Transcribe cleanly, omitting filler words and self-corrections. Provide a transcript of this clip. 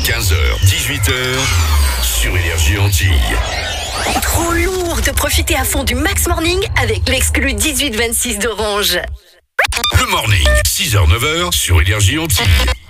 15h, 18h, sur Énergie Antilles. Trop lourd de profiter à fond du Max Morning avec l'exclu 18-26 d'Orange. Le morning, 6h, 9h, sur Énergie Antilles.